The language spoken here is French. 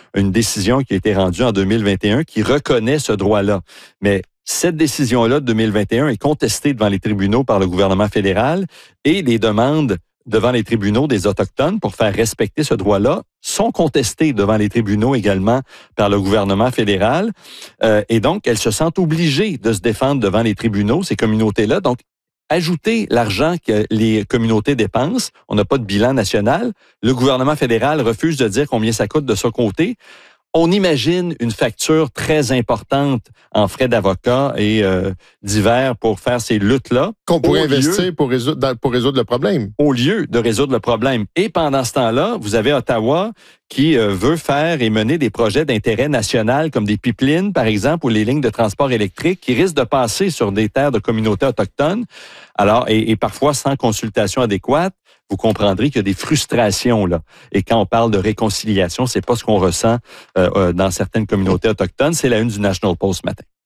une décision qui a été rendue en 2021 qui reconnaît ce droit-là. Mais cette décision-là de 2021 est contestée devant les tribunaux par le gouvernement fédéral et les demandes devant les tribunaux des Autochtones pour faire respecter ce droit-là sont contestées devant les tribunaux également par le gouvernement fédéral. Et donc, elles se sentent obligées de se défendre devant les tribunaux, ces communautés-là. Donc, ajouter l'argent que les communautés dépensent, on n'a pas de bilan national. Le gouvernement fédéral refuse de dire combien ça coûte de son côté. On imagine une facture très importante en frais d'avocat et divers pour faire ces luttes-là. Qu'on pourrait investir pour résoudre le problème. Au lieu de résoudre le problème. Et pendant ce temps-là, vous avez Ottawa qui veut faire et mener des projets d'intérêt national comme des pipelines, par exemple, ou les lignes de transport électrique qui risquent de passer sur des terres de communautés autochtones. Alors, et parfois sans consultation adéquate. Vous comprendrez qu'il y a des frustrations là. Et quand on parle de réconciliation, c'est pas ce qu'on ressent dans certaines communautés autochtones. C'est la une du National Post ce matin.